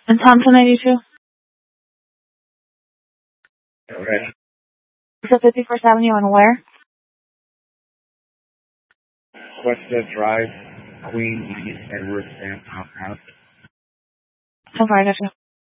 And Thompson 92? Alright. So 51st Avenue and where? Cuesta Drive, Queen, Edwards, and House. So far, I got you.